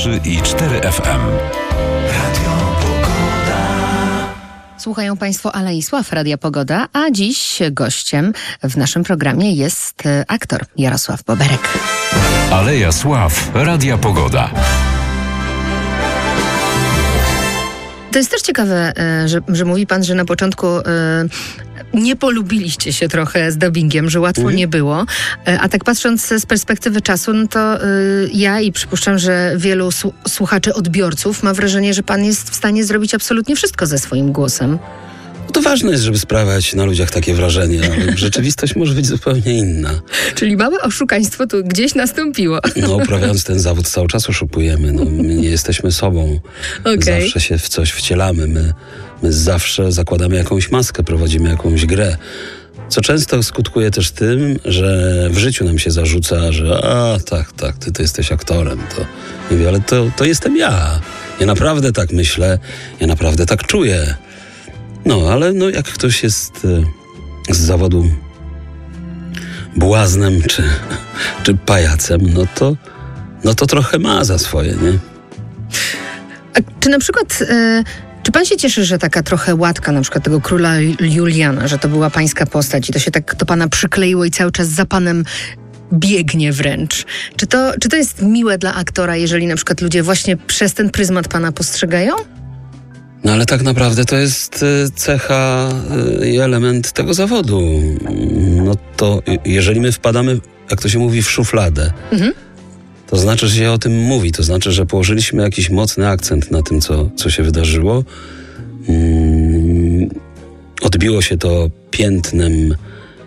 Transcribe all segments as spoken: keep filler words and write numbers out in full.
trzy i cztery F M. Radio Pogoda. Słuchają Państwo Aleisław, Radia Pogoda, a dziś gościem w naszym programie jest aktor Jarosław Boberek. Aleja Sław, Radia Pogoda. To jest też ciekawe, że, że mówi pan, że na początku nie polubiliście się trochę z dubbingiem, że łatwo mm. nie było. A tak patrząc z perspektywy czasu, no to ja i przypuszczam, że wielu słuchaczy, odbiorców ma wrażenie, że pan jest w stanie zrobić absolutnie wszystko ze swoim głosem. No to ważne jest, żeby sprawiać na ludziach takie wrażenie, ale rzeczywistość może być zupełnie inna. Czyli małe oszukaństwo tu gdzieś nastąpiło. No, uprawiając ten zawód cały czas oszukujemy. No, my nie jesteśmy sobą. Okay. Zawsze się w coś wcielamy. My, my zawsze zakładamy jakąś maskę, prowadzimy jakąś grę. Co często skutkuje też tym, że w życiu nam się zarzuca, że a, tak, tak, ty to jesteś aktorem. To, nie wiem, ale to, to jestem ja. Ja naprawdę tak myślę, ja naprawdę tak czuję. No, ale no, jak ktoś jest y, z zawodu błaznem czy, czy pajacem, no to, no to trochę ma za swoje, nie? A czy na przykład... Y- Czy pan się cieszy, że taka trochę łatka na przykład tego króla Juliana, że to była pańska postać i to się tak do pana przykleiło i cały czas za panem biegnie wręcz? Czy to, czy to jest miłe dla aktora, jeżeli na przykład ludzie właśnie przez ten pryzmat pana postrzegają? No ale tak naprawdę to jest cecha i element tego zawodu. No to jeżeli my wpadamy, jak to się mówi, w szufladę, mhm. to znaczy, że się o tym mówi. To znaczy, że położyliśmy jakiś mocny akcent na tym, co, co się wydarzyło. Hmm, odbiło się to piętnem yy,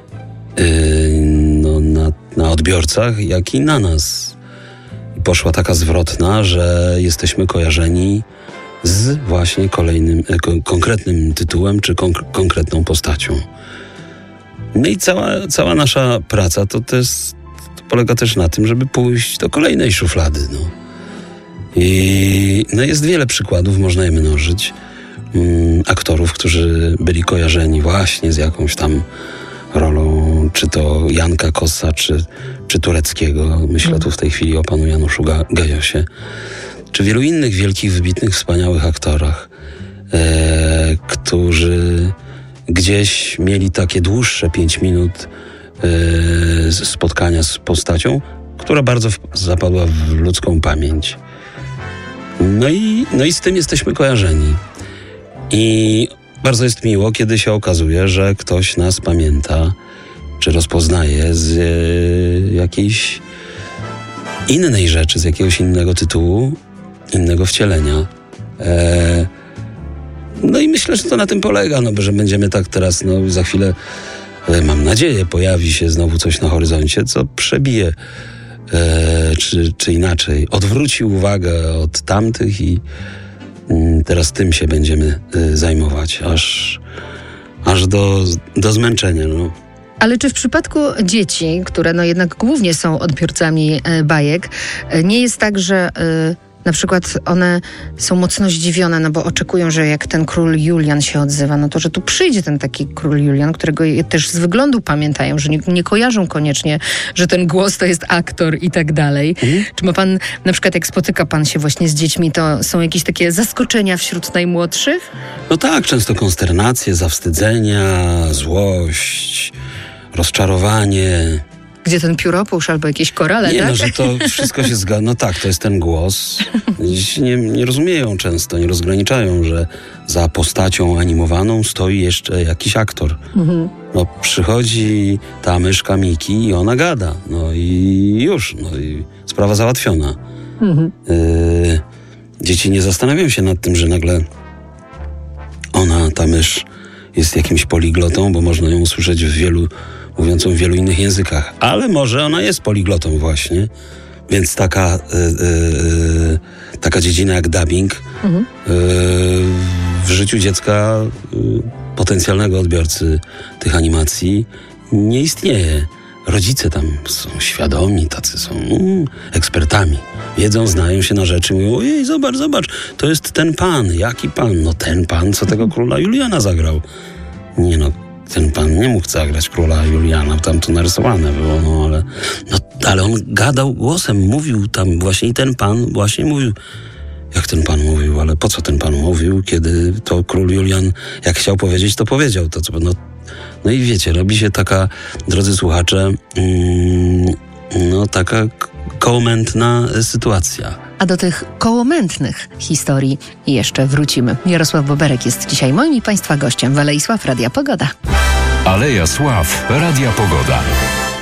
no, na, na odbiorcach, jak i na nas. I poszła taka zwrotna, że jesteśmy kojarzeni z właśnie kolejnym, ko- konkretnym tytułem, czy konk- konkretną postacią. No i cała, cała nasza praca to też polega też na tym, żeby pójść do kolejnej szuflady. No. I no jest wiele przykładów, można je mnożyć, um, aktorów, którzy byli kojarzeni właśnie z jakąś tam rolą, czy to Janka Kossa, czy, czy Tureckiego. Myślę mm. tu w tej chwili o panu Januszu Ga- Gajosie. Czy wielu innych wielkich, wybitnych, wspaniałych aktorach, e, którzy gdzieś mieli takie dłuższe pięć minut spotkania z postacią, która bardzo zapadła w ludzką pamięć. No i, no i z tym jesteśmy kojarzeni. I bardzo jest miło, kiedy się okazuje, że ktoś nas pamięta, czy rozpoznaje z e, jakiejś innej rzeczy, z jakiegoś innego tytułu, innego wcielenia. E, no i myślę, że to na tym polega, no bo że będziemy tak teraz, no za chwilę mam nadzieję, pojawi się znowu coś na horyzoncie, co przebije, e, czy, czy inaczej, odwróci uwagę od tamtych i mm, teraz tym się będziemy e, zajmować, aż, aż do, do zmęczenia. No. Ale czy w przypadku dzieci, które no jednak głównie są odbiorcami e, bajek, e, nie jest tak, że... E, na przykład one są mocno zdziwione, no bo oczekują, że jak ten król Julian się odzywa, no to że tu przyjdzie ten taki król Julian, którego też z wyglądu pamiętają, że nie, nie kojarzą koniecznie, że ten głos to jest aktor i tak dalej. Mhm. Czy ma pan, na przykład jak spotyka pan się właśnie z dziećmi, to są jakieś takie zaskoczenia wśród najmłodszych? No tak, często konsternacje, zawstydzenia, złość, rozczarowanie. Gdzie ten pióropusz albo jakieś korale, nie, tak? No, że to wszystko się zgadza. No tak, to jest ten głos. Nie, nie rozumieją często, nie rozgraniczają, że za postacią animowaną stoi jeszcze jakiś aktor. Mhm. No przychodzi ta myszka Miki i ona gada. No i już, no i sprawa załatwiona. Mhm. Y- dzieci nie zastanawiają się nad tym, że nagle ona, ta mysz, jest jakimś poliglotą, bo można ją usłyszeć w wielu mówiącą w wielu innych językach. Ale może ona jest poliglotą właśnie. Więc taka, y, y, taka dziedzina jak dubbing mhm. y, w życiu dziecka, y, potencjalnego odbiorcy tych animacji nie istnieje. Rodzice tam są świadomi, tacy są mm, ekspertami. Wiedzą, znają się na rzeczy, mówią, ojej, zobacz, zobacz, to jest ten pan. Jaki pan? No ten pan, co tego króla Juliana zagrał. Nie no, ten pan nie mógł zagrać króla Juliana, tam to narysowane było, no ale, no, ale on gadał głosem, mówił tam właśnie i ten pan właśnie mówił, jak ten pan mówił, ale po co ten pan mówił, kiedy to król Julian, jak chciał powiedzieć, to powiedział to, co no, no i wiecie, robi się taka, drodzy słuchacze, mm, no taka kołomętna sytuacja. A do tych kołomętnych historii jeszcze wrócimy. Jarosław Boberek jest dzisiaj moim i Państwa gościem w Alei Sław Radia Pogoda. Aleja Sław Radia Pogoda.